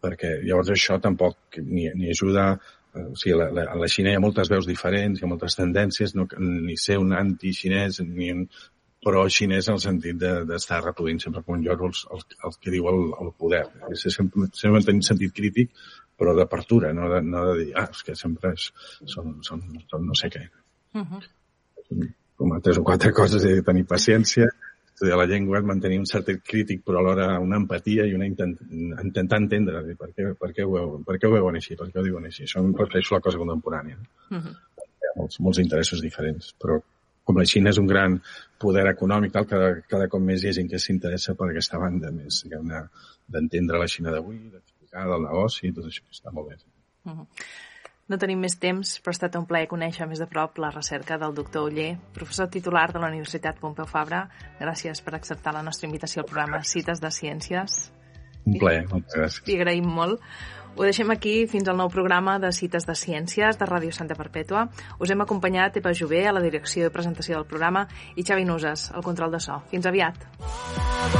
perquè llavors això tampoc ni ajuda. O sigui, a la Xina hi ha moltes veus diferents, hi ha moltes tendències, no, ni ser un anti-xinès ni un pro-xinès en el sentit d'estar reproduint sempre com un lloc el que diu el poder. Sempre tenir sentit crític, però d'apertura, no de dir, és que sempre són no sé què. Com a 3 o 4 coses, he de tenir paciència, estudiar la llengua, mantenir un cert crític, però alhora una empatia i intentar entendre per què ho veuen així, per què ho diuen així. Això em refereixo a la cosa contemporània. Hi ha molts interessos diferents, però com la Xina és un gran poder econòmic, cada cop més hi ha gent que s'interessa per aquesta banda més, d'entendre la Xina d'avui, d'explicar del negoci i tot això, està molt bé. No tenim més temps, però ha estat un plaer conèixer més de prop la recerca del doctor Oller, professor titular de la Universitat Pompeu Fabra. Gràcies per acceptar la nostra invitació al programa Cites de Ciències. Un plaer, moltes gràcies. Li agraïm molt. Ho deixem aquí fins al nou programa de Cites de Ciències de Ràdio Santa Perpètua. Us hem acompanyat Epa Jové a la direcció i presentació del programa i Xavi Nusas al control de so. Fins aviat.